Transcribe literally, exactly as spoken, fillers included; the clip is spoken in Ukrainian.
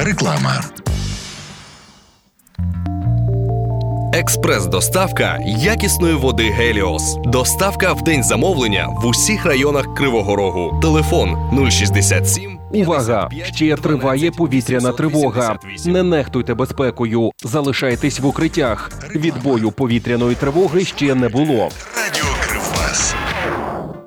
Реклама. Експрес-доставка якісної води «Геліос». Доставка в день замовлення в усіх районах Кривого Рогу. Телефон нуль шістдесят сім. Увага! Ще триває повітряна тривога. Не нехтуйте безпекою. Залишайтесь в укриттях. Відбою повітряної тривоги ще не було.